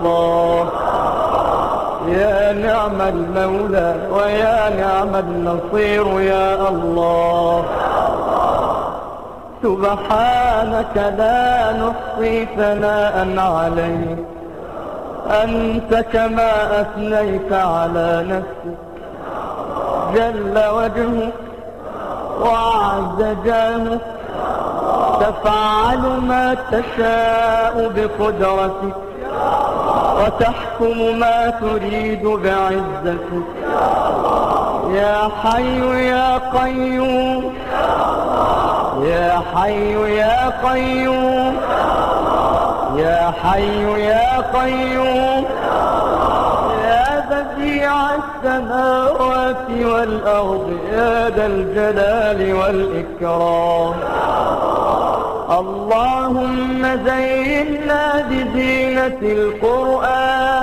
الله. يا نعم المولى ويا نعم النصير يا الله. سبحانك لا نحصي ثناء عليك، أنت كما أثنيت على نفسك. جل وجهك وعز جاهك، تفعل ما تشاء بقدرتك وتحكم ما تريد بعزتك. يا حي يا قيوم، يا حي يا قيوم، يا حي يا قيوم، يا بديع السماوات والأرض، يا ذا الجلال والإكرام. اللهم زينا بزينة القرآن